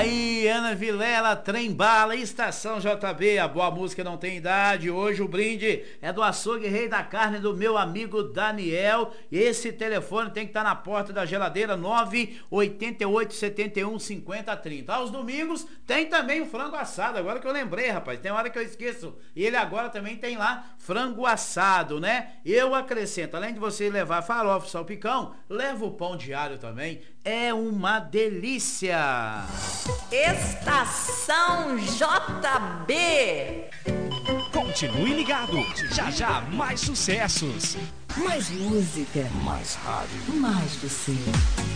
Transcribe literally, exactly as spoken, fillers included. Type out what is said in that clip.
Aí, Ana Vilela, Trem Bala, Estação J B, a boa música não tem idade. Hoje o brinde é do açougue Rei da Carne do meu amigo Daniel. Esse telefone tem que estar na porta da geladeira, nove oito oito, sete um, cinco zero três zero. Aos domingos tem também o frango assado, agora que eu lembrei, rapaz, tem hora que eu esqueço. E ele agora também tem lá frango assado, né? Eu acrescento, além de você levar farofa, salpicão, leva o pão diário também. É uma delícia. Estação J B. Continue ligado, já já mais sucessos. Mais música. Mais rádio. Mais você.